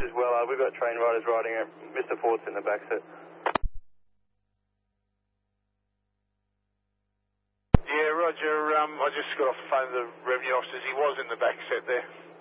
as well. We've got train riders riding it. Mr. Fort's in the back seat. Yeah, Roger. I just got off the phone with the revenue officers. He was in the back seat there.